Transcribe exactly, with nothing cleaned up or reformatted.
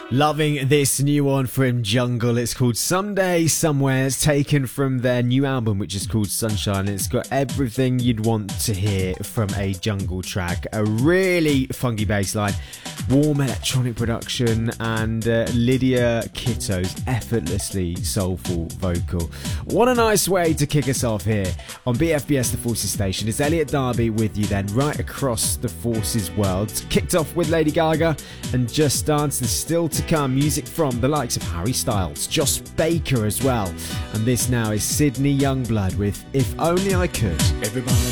Loving this new one from Jungle. It's called Someday Somewhere. It's taken from their new album, which is called Sunshine. It's got everything you'd want to hear from a Jungle track. A really funky bass line, warm electronic production, and uh, Lydia Kitto's effortlessly soulful vocal. What a nice way to kick us off here on B F B S The Forces Station. It's Elliot Darby with you then, right across the Forces world. Kicked off with Lady Gaga and Just Dance. There's still to come music from the likes of Harry Styles, Joss Baker as well. And this now is Sydney Youngblood with If Only I Could. Everybody